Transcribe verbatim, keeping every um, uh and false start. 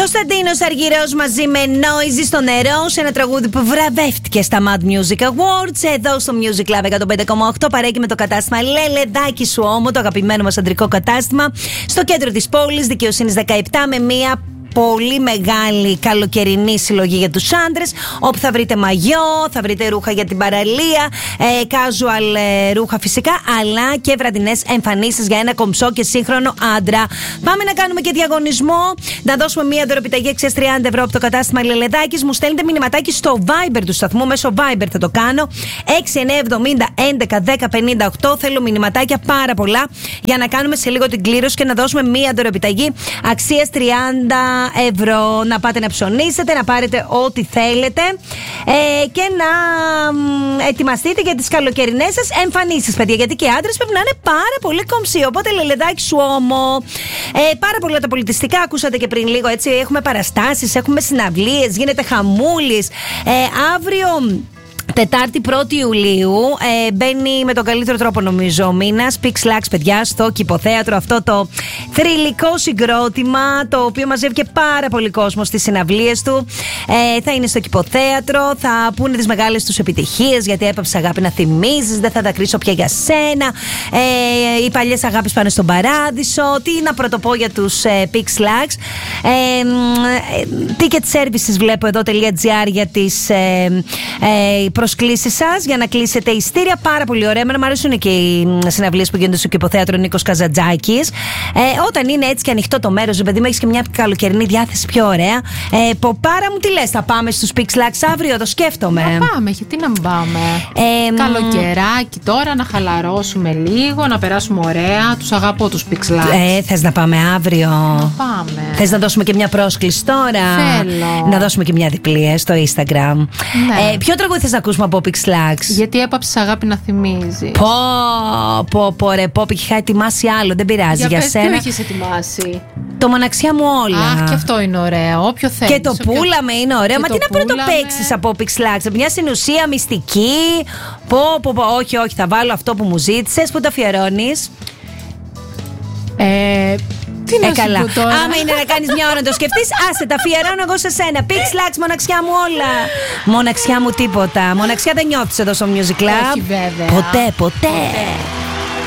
Κωνσταντίνος Αργυρός μαζί με Noisy στο νερό, σε ένα τραγούδι που βραβεύτηκε στα Mad Music Awards. Εδώ στο Music Club εκατόν πέντε κόμμα οκτώ, παρέκει με το κατάστημα Λελεδάκι Σου Όμο, το αγαπημένο μας αντρικό κατάστημα, στο κέντρο της πόλης, Δικαιοσύνης δεκαεπτά, με μία πολύ μεγάλη καλοκαιρινή συλλογή για τους άντρες, όπου θα βρείτε μαγιό, θα βρείτε ρούχα για την παραλία, ε, casual ε, ρούχα φυσικά, αλλά και βραδινές εμφανίσεις για ένα κομψό και σύγχρονο άντρα. Πάμε να κάνουμε και διαγωνισμό, να δώσουμε μία δωροπιταγή αξίας τριάντα ευρώ από το κατάστημα Λελεδάκης. Μου στέλνετε μηνυματάκι στο Viber του σταθμού, μέσω Viber θα το κάνω, έξι εννιά εβδομήντα έντεκα δέκα πενήντα οκτώ. Θέλω μηνυματάκια πάρα πολλά για να κάνουμε σε λίγο την κλήρωση και να δώσουμε μία δωροπιταγή αξίας τριάντα ευρώ. Να πάτε να ψωνίσετε, να πάρετε ό,τι θέλετε ε, και να μ, ετοιμαστείτε για τις καλοκαιρινές σας εμφανίσεις, παιδιά. Γιατί και οι άντρες πρέπει να είναι πάρα πολύ κομψοί. Οπότε Λελεδάκι Σου Όμο. Ε, πάρα πολλά τα πολιτιστικά. Ακούσατε και πριν λίγο, έτσι. Έχουμε παραστάσεις, έχουμε συναυλίες, γίνεται χαμούλης. Ε, αύριο, Τετάρτη πρώτη Ιουλίου, ε, μπαίνει με τον καλύτερο τρόπο νομίζω ο μήνας Pix Lux, παιδιά, στο Κηποθέατρο. Αυτό το θρυλικό συγκρότημα, το οποίο μαζεύει και πάρα πολύ κόσμο στις συναυλίες του. Ε, θα είναι στο Κηποθέατρο, θα πούνε τις μεγάλες τους επιτυχίες, γιατί έπαψε αγάπη να θυμίζεις, δεν θα τα κρίσω πια για σένα. Ε, οι παλιές αγάπης πάνε στον παράδεισο. Τι να πρωτοπώ για τους ε, Pix Lux. Ε, ticket services βλέπω εδώ .gr για τις ε, ε, προσκλήσεις σας για να κλείσετε ειστήρια. Πάρα πολύ ωραία. Εμένα μου αρέσουν και οι συναυλίες που γίνονται στο Κηποθέατρο Νίκος Καζαντζάκης. Ε, όταν είναι έτσι και ανοιχτό το μέρος, παιδί μου, έχεις και μια καλοκαιρινή διάθεση πιο ωραία. Ε, Ποπάρα μου, τι λες, θα πάμε στους Pix Lux αύριο? Το σκέφτομαι. Να πάμε, γιατί να μην πάμε. Ε, Καλοκαιράκι τώρα, να χαλαρώσουμε λίγο, να περάσουμε ωραία. Τους αγαπώ τους Pix Lux. Ε, θες να πάμε αύριο? Να πάμε. Θες να δώσουμε και μια πρόσκληση τώρα? Θέλω. Να δώσουμε και μια διπλή στο Instagram. Ναι. Ε, ποιο τραγούδι θες να ακούσουμε από Pix Lux? Γιατί έπαψες αγάπη να θυμίζει. Πω, πω, πω, ρε, πω, είχα ετοιμάσει άλλο, δεν πειράζει για, για πες, σένα. Τι έχεις ετοιμάσει? Το Μοναξιά Μου Όλα. Αχ, και αυτό είναι ωραίο. Όποιο θέλεις. Και το όποιο... Πούλαμε είναι ωραίο. Και Μα τι να πρωτοπαίξεις από Pix Lux? Μια συνουσία μυστική. Πω, πω, πω, όχι, όχι, θα βάλω αυτό που μου ζήτησες. Πού το αφιερώνεις? Ε, τι να ε, σου καλά. πω τώρα. Άμα είναι να κάνεις μια ώρα να το σκεφτείς, άσε, τα αφιερώνω εγώ σε σένα. Pix Lux, Μοναξιά Μου Όλα. Μοναξιά μου τίποτα. Μοναξιά δεν νιώθεις εδώ στο Music Club. Όχι, βέβαια. Ποτέ, ποτέ. ποτέ.